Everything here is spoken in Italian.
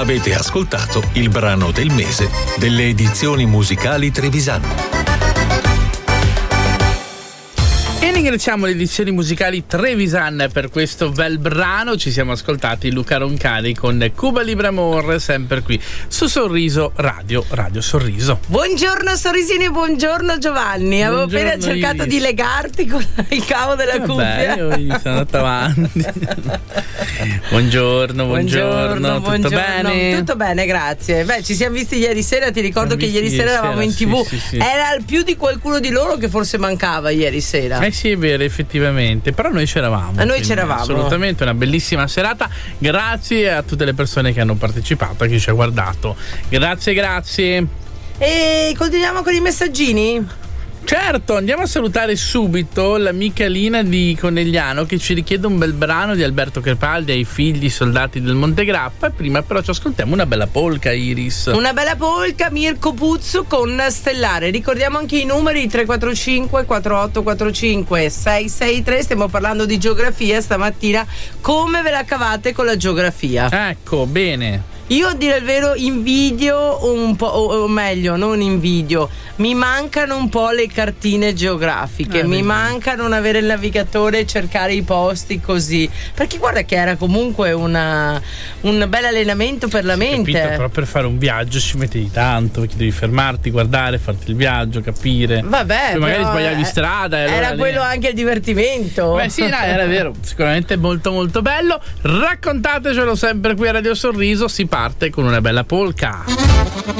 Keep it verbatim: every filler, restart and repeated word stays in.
Avete ascoltato il brano del mese delle edizioni musicali Trevisan. E ringraziamo le edizioni musicali Trevisan per questo bel brano. Ci siamo ascoltati Luca Roncari con Cuba Libre Amor, sempre qui su Sorriso Radio, Radio Sorriso. Buongiorno Sorrisini, buongiorno Giovanni. Avevo Buongiorno, appena cercato Iris. di legarti con il cavo della Vabbè, cuffia. io sono andato avanti. buongiorno, buongiorno, Buongiorno, tutto buongiorno. bene? Tutto bene, grazie. Beh, ci siamo visti ieri sera, ti ricordo Siamo che ieri visti sera ieri eravamo in sera, tivù. sì, sì, sì. Era il più di qualcuno di loro che forse mancava ieri sera. Eh sì, è vero, effettivamente. Però noi c'eravamo. A noi quindi c'eravamo. Assolutamente, una bellissima serata. Grazie a tutte le persone che hanno partecipato, a chi ci ha guardato. Grazie, grazie. E continuiamo con i messaggini? Certo, andiamo a salutare subito l'amica Lina di Conegliano che ci richiede un bel brano di Alberto Crepaldi ai figli soldati del Montegrappa. Prima però ci ascoltiamo una bella polka, Iris. Una bella polka, Mirko Puzzo con Stellare. Ricordiamo anche i numeri tre quattro cinque quattro otto quattro cinque sei sei tre. Stiamo parlando di geografia stamattina. Come ve la cavate con la geografia? Ecco, bene. Io a dire il vero invidio un po', o, o meglio, non invidio, mi mancano un po' le cartine geografiche, Eh, mi vedi. manca non avere il navigatore e cercare i posti così. Perché guarda che era comunque una, un bel allenamento per la mente. Capito, però per fare un viaggio ci mettevi tanto, perché devi fermarti, guardare, farti il viaggio, capire. Vabbè, Poi magari però, sbagliavi eh, strada. E allora era lì- quello anche il divertimento. Beh sì, no, era vero, sicuramente molto molto bello. Raccontatecelo sempre qui a Radio Sorriso. Si parte con una bella polka.